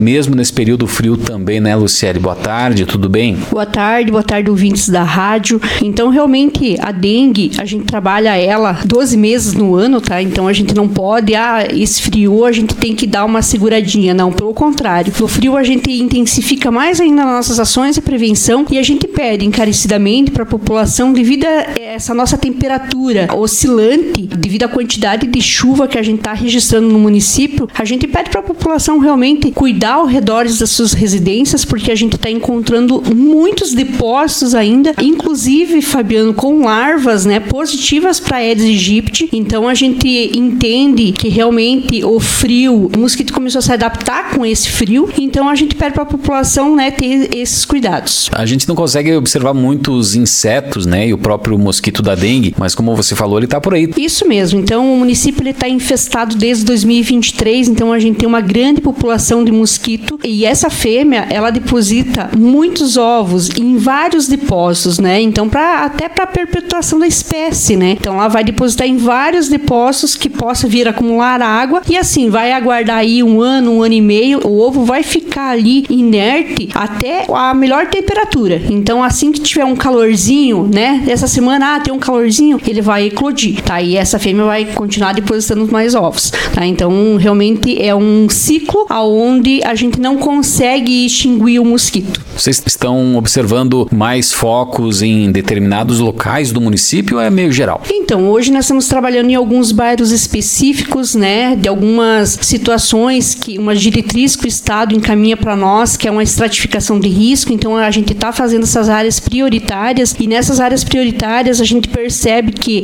mesmo nesse período frio também, né, Luciele? Boa tarde, tudo bem? Boa tarde, ouvintes da rádio. Então, realmente, a dengue, a gente trabalha ela 12 meses no ano, tá? Então, a gente não pode, esfriou, a gente tem que dar uma seguradinha. Não, pelo contrário. No frio, a gente intensifica mais ainda nossas ações de prevenção e a gente pede encarecidamente para a população, devido a essa nossa temperatura oscilante, devido à quantidade de chuva que a gente está registrando no município, a gente pede para a população realmente cuidar ao redor das suas residências, porque a gente está encontrando muitos depósitos ainda, inclusive, Fabiano, com larvas, né, positivas para Aedes aegypti. Então, a gente entende que realmente o frio, o mosquito começou a se adaptar com esse frio, então a gente pede para a população, né, ter esses cuidados. A gente não consegue observar muitos insetos, né, e o próprio mosquito da dengue, mas como você falou, ele está por aí. Isso mesmo. Então, o município está infestado desde 2023, então a gente tem uma grande população de mosquito e essa fêmea, ela deposita muitos ovos em vários depósitos, né? Então, até para a perpetuação da espécie, né? Então, ela vai depositar em vários depósitos que possa vir acumular água e assim, vai aguardar aí um ano e meio, o ovo vai ficar ali inerte até a melhor temperatura. Então, assim que tiver um calorzinho, né? Essa semana, tem um calorzinho, ele vai eclodir, tá? E essa fêmea vai continuar depositando mais ovos, tá? Então, realmente é um ciclo onde a gente não consegue extinguir o mosquito. Vocês estão observando mais focos em determinados locais do município ou é meio geral? Então, hoje nós estamos trabalhando em alguns bairros específicos, né, de algumas situações que uma diretriz que o Estado encaminha para nós, que é uma estratificação de risco. Então, a gente está fazendo essas áreas prioritárias e nessas áreas prioritárias a gente percebe que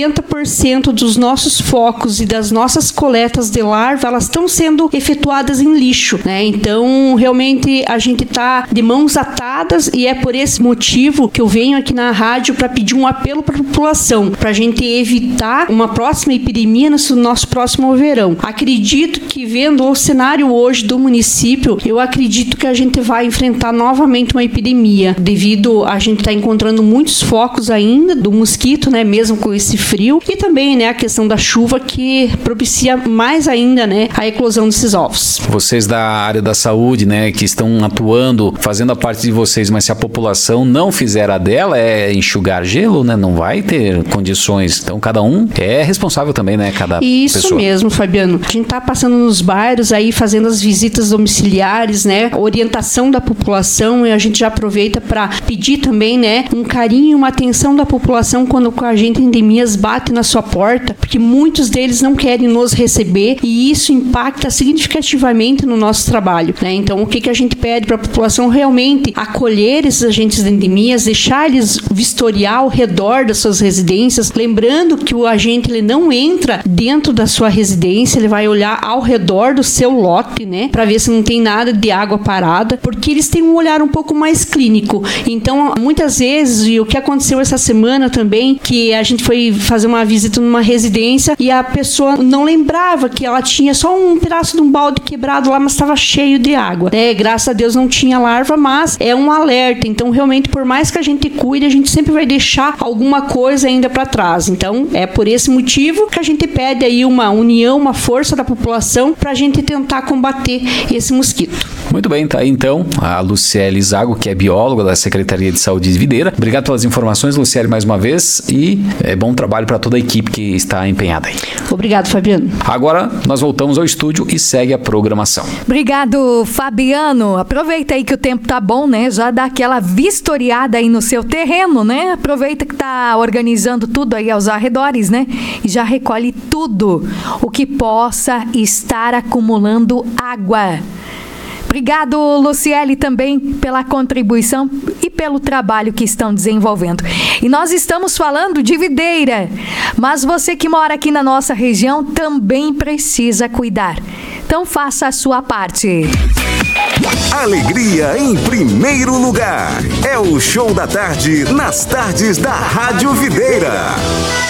80% dos nossos focos e das nossas coletas de larva, elas estão sendo efetuadas em lixo, né? Então, realmente a gente está de mãos atadas e é por esse motivo que eu venho aqui na rádio para pedir um apelo para a população, para a gente evitar uma próxima epidemia no nosso próximo verão. Acredito que, vendo o cenário hoje do município, eu acredito que a gente vai enfrentar novamente uma epidemia, devido a gente estar encontrando muitos focos ainda do mosquito, né, mesmo com esse frio, e também, né, a questão da chuva que propicia mais ainda, né, a eclosão desses ovos. Vocês da área da saúde, né, que estão atuando, fazendo a parte de vocês, mas se a população não fizer a dela, é enxugar gelo, né, não vai ter condições. Então, cada um é responsável também, né, cada Isso pessoa. Mesmo, Fabiano. A gente está passando nos bairros aí, fazendo as visitas domiciliares, né, orientação da população, e a gente já aproveita para pedir também, né, um carinho e uma atenção da população quando com a gente endemias bate na sua porta, porque muitos deles não querem nos receber e isso impacta significativamente no nosso trabalho, né? Então, o que a gente pede para a população realmente acolher esses agentes de endemias, deixar eles vistoriar ao redor das suas residências, lembrando que o agente ele não entra dentro da sua residência, ele vai olhar ao redor do seu lote, né, para ver se não tem nada de água parada, porque eles têm um olhar um pouco mais clínico. Então, muitas vezes, e o que aconteceu essa semana também, que a gente foi fazer uma visita numa residência e a pessoa não lembrava que ela tinha só um pedaço de um balde quebrado lá, mas estava cheio de água, né? Graças a Deus não tinha larva, mas é um alerta. Então, realmente, por mais que a gente cuide, a gente sempre vai deixar alguma coisa ainda para trás. Então, é por esse motivo que a gente pede aí uma união, uma força da população para a gente tentar combater esse mosquito. Muito bem, tá aí então a Luciele Zago, que é bióloga da Secretaria de Saúde de Videira. Obrigado pelas informações, Luciele, mais uma vez, e bom trabalho para toda a equipe que está empenhada aí. Obrigado, Fabiano. Agora nós voltamos ao estúdio e segue a programação. Obrigado, Fabiano. Aproveita aí que o tempo tá bom, né? Já dá aquela vistoriada aí no seu terreno, né? Aproveita que tá organizando tudo aí aos arredores, né? E já recolhe tudo o que possa estar acumulando água. Obrigado, Luciele, também pela contribuição e pelo trabalho que estão desenvolvendo. E nós estamos falando de videira, mas você que mora aqui na nossa região também precisa cuidar. Então faça a sua parte. Alegria em primeiro lugar. É o Show da Tarde nas tardes da Rádio Videira.